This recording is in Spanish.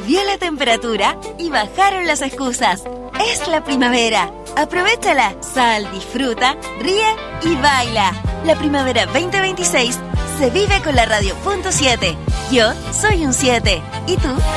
Subió la temperatura y bajaron las excusas. Es la primavera. Aprovechala. Sal, disfruta, ríe y baila. La primavera 2026 se vive con la Radio.7. Yo soy un 7. ¿Y tú?